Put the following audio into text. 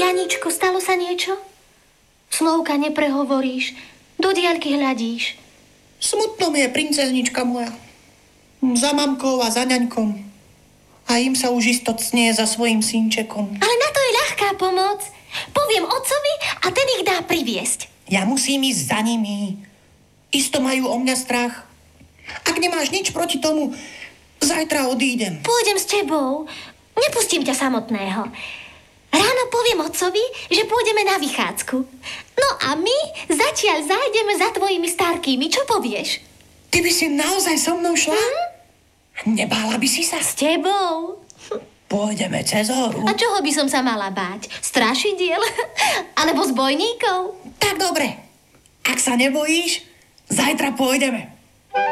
Aničko, stalo sa niečo? Slovka neprehovoríš, do diaľky hľadíš. Smutno mi je, princeznička moja. Za mamkou a za ňaňkom. A im sa už isto cnie za svojim synčekom. Ale na to je ľahká pomoc. Poviem otcovi a ten ich dá priviesť. Ja musím ísť za nimi. Isto majú o mňa strach. Ak nemáš nič proti tomu, zajtra odídem. Pôjdem s tebou. Nepustím ťa samotného. Ráno poviem otcovi, že pôjdeme na vychádzku. No a my zatiaľ zájdeme za tvojimi starkými. Čo povieš? Ty by si naozaj so mnou šla? Nebála by si sa? S tebou. Pôjdeme cez horu. A čoho by som sa mala báť? Strašidiel? Alebo zbojníkov? Tak dobre. Ak sa nebojíš, zajtra pôjdeme.